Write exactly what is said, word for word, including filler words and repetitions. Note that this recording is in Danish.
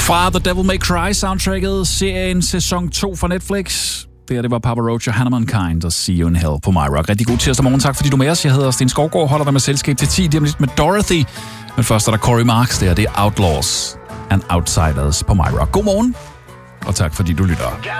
Fra The Devil May Cry soundtracket, serien sæson to fra Netflix. Det her, det var Papa Roach og Hannah Mankind og See You in Hell på MyRock. Rigtig god tirsdag morgen. Tak fordi du er med os. Jeg hedder Sten Skovgaard, holder dig med selskab til ti. Det er lidt med Dorothy. Men først er der Corey Marks. Det her, det er Outlaws and Outsiders på MyRock. God morgen, og tak fordi du lytter.